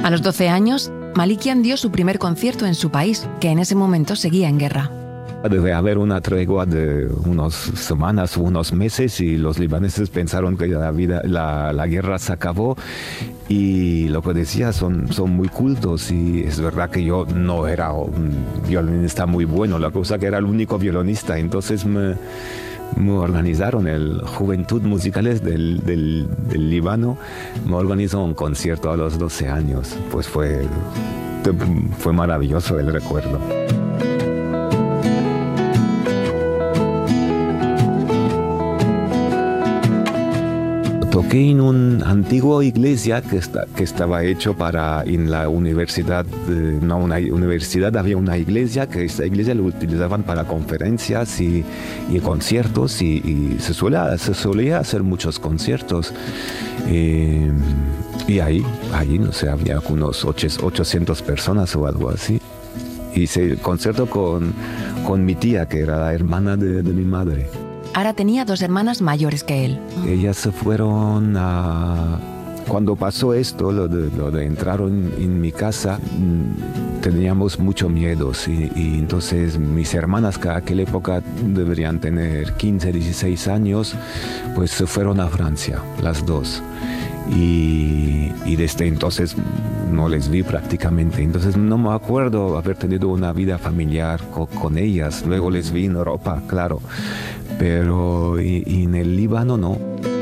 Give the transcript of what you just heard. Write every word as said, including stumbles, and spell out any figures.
A los doce años, Malikian dio su primer concierto en su país, que en ese momento seguía en guerra. Debe haber una tregua de unas semanas o unos meses y los libaneses pensaron que la, vida, la, la guerra se acabó, y lo que decía son, son muy cultos, y es verdad que yo no era un violinista muy bueno, la cosa que era el único violinista, entonces me, me organizaron el Juventud Musicales del, del, del Líbano, me organizó un concierto a los doce años, pues fue, fue maravilloso el recuerdo. Toqué en una antigua iglesia que, está, que estaba hecho para, en la universidad, eh, no una universidad, había una iglesia, que esta iglesia lo utilizaban para conferencias y, y conciertos, y, y se, suele, se solía hacer muchos conciertos. Eh, y ahí, ahí, no sé, había unos ochocientas personas o algo así. Hice el concierto con, con mi tía, que era la hermana de, de mi madre. Ara tenía dos hermanas mayores que él. Ellas se fueron a... Cuando pasó esto, lo de, lo de entraron en mi casa, teníamos mucho miedo, ¿sí? Y entonces mis hermanas, que a aquella época deberían tener quince, dieciséis años, pues se fueron a Francia, las dos. Y, y desde entonces no les vi prácticamente. Entonces no me acuerdo haber tenido una vida familiar co- con ellas. Luego les vi en Europa, claro. Pero y, y en el Líbano no.